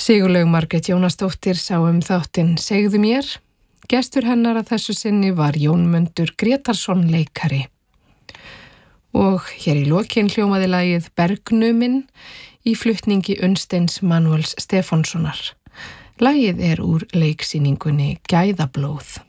Sigurlaug Margrét Jónasdóttir sá þáttinn Segðu mér. Gestur hennar að þessu sinni var Jónmundur Grétarsson leikari. Og hér í lokin hljómaði lagið Bergnuminn í flutningi Unnsteins Manuels Stefánssonar. Lagið úr leiksýningunni Gæðablóð.